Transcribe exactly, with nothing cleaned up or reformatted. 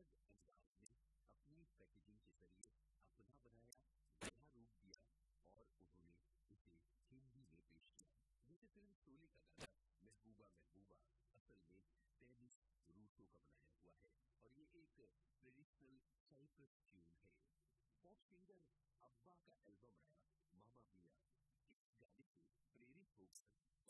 अलग अंदाज में अपनी पैकेजिंग के जरिए अपना बनाया, नया रूप दिया और उन्होंने इसे हिंदी में पेश किया। जैसे फिल्म शोले का गाना महबूबा महबूबा असल में टेनिस रूसो का बनाया हुआ है और ये एक ट्रेडिशनल साइप्रस ट्यून है। पॉप सिंगर अब्बा का एल्बम आया मामा मिया, इस गाने से प्रेरित होकर